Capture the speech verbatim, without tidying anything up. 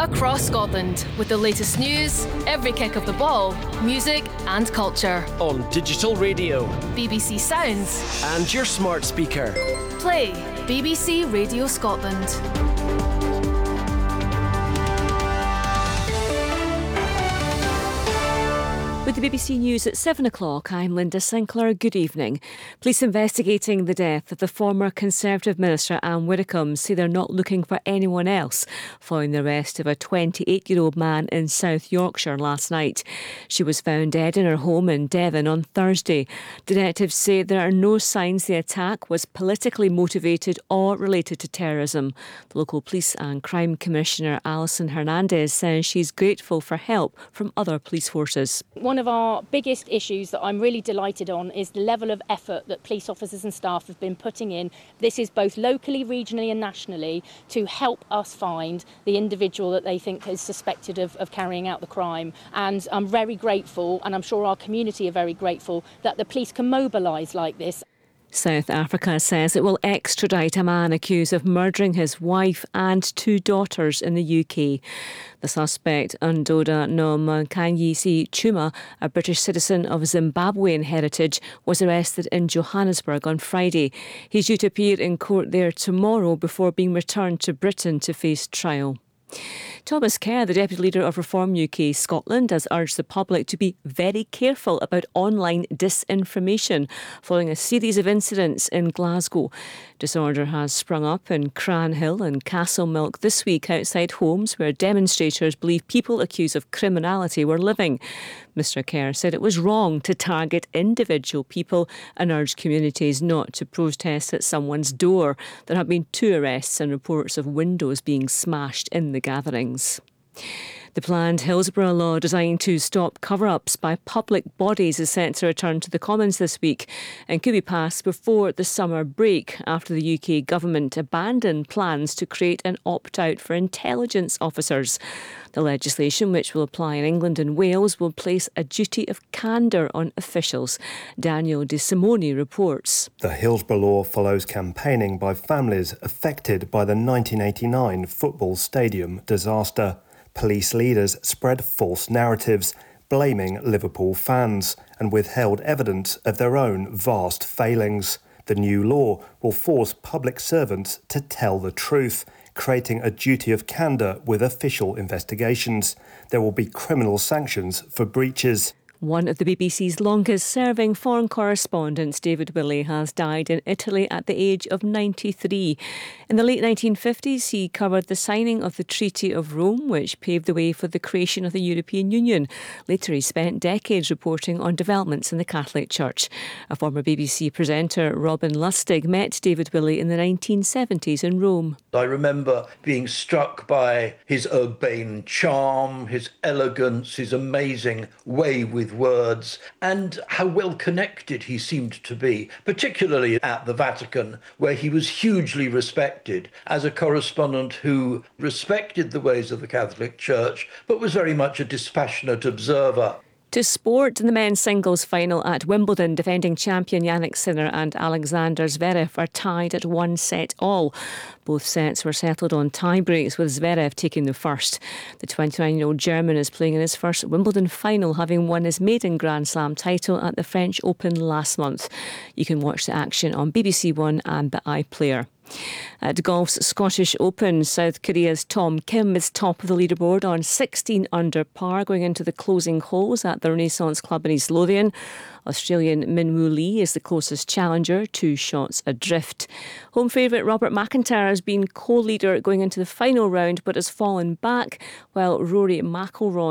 across Scotland with the latest news, every kick of the ball, music and culture. On digital radio, B B C Sounds, and your smart speaker. Play B B C Radio Scotland. With the B B C News at seven o'clock, I'm Linda Sinclair. Good evening. Police investigating the death of the former Conservative Minister Anne Widdecombe say they're not looking for anyone else following the arrest of a twenty-eight-year-old man in South Yorkshire last night. She was found dead in her home in Devon on Thursday. Detectives say there are no signs the attack was politically motivated or related to terrorism. The local police and crime commissioner Alison Hernandez says she's grateful for help from other police forces. One of our biggest issues that I'm really delighted on is the level of effort that police officers and staff have been putting in. This is both locally, regionally and nationally to help us find the individual that they think is suspected of, of carrying out the crime. And I'm very grateful, and I'm sure our community are very grateful, that the police can mobilise like this. South Africa says it will extradite a man accused of murdering his wife and two daughters in the U K. The suspect, Ndoda Nomkanyisi Chuma, a British citizen of Zimbabwean heritage, was arrested in Johannesburg on Friday. He's due to appear in court there tomorrow before being returned to Britain to face trial. Thomas Kerr, the Deputy Leader of Reform U K Scotland, has urged the public to be very careful about online disinformation following a series of incidents in Glasgow. Disorder has sprung up in Cranhill and Castlemilk this week outside homes where demonstrators believe people accused of criminality were living. Mr Kerr said it was wrong to target individual people and urged communities not to protest at someone's door. There have been two arrests and reports of windows being smashed in the gatherings. The planned Hillsborough law designed to stop cover-ups by public bodies is set to return to the Commons this week and could be passed before the summer break after the U K government abandoned plans to create an opt-out for intelligence officers. The legislation, which will apply in England and Wales, will place a duty of candour on officials. Daniel De Simone reports. The Hillsborough law follows campaigning by families affected by the nineteen eighty-nine football stadium disaster. Police leaders spread false narratives, blaming Liverpool fans, and withheld evidence of their own vast failings. The new law will force public servants to tell the truth, creating a duty of candour with official investigations. There will be criminal sanctions for breaches. One of the B B C's longest-serving foreign correspondents, David Willey, has died in Italy at the age of ninety-three. In the late nineteen fifties, he covered the signing of the Treaty of Rome, which paved the way for the creation of the European Union. Later, he spent decades reporting on developments in the Catholic Church. A former B B C presenter, Robin Lustig, met David Willey in the nineteen seventies in Rome. I remember being struck by his urbane charm, his elegance, his amazing way with words, and how well connected he seemed to be, particularly at the Vatican, where he was hugely respected as a correspondent who respected the ways of the Catholic Church, but was very much a dispassionate observer. To sport, in the men's singles final at Wimbledon, defending champion Jannik Sinner and Alexander Zverev are tied at one set all. Both sets were settled on tie breaks, with Zverev taking the first. The twenty-nine-year-old German is playing in his first Wimbledon final, having won his maiden Grand Slam title at the French Open last month. You can watch the action on B B C One and the iPlayer. At golf's Scottish Open, South Korea's Tom Kim is top of the leaderboard on sixteen under par going into the closing holes at the Renaissance Club in East Lothian. Australian Minwoo Lee is the closest challenger, two shots adrift. Home favourite Robert McIntyre has been co-leader going into the final round but has fallen back, while Rory McIlroy